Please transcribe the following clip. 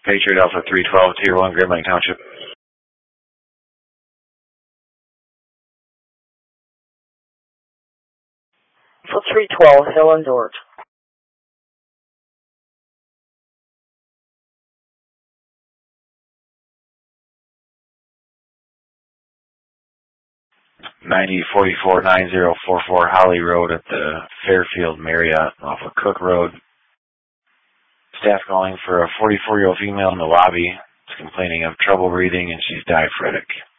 Patriot Alpha 312, Tier 1, Grand Lake Township. For 312, Helen Dort. $9044-9044 Holly Road at the Fairfield Marriott off of Cook Road. Staff calling for a 44-year-old female in the lobby. She's complaining of trouble breathing and she's diaphoretic.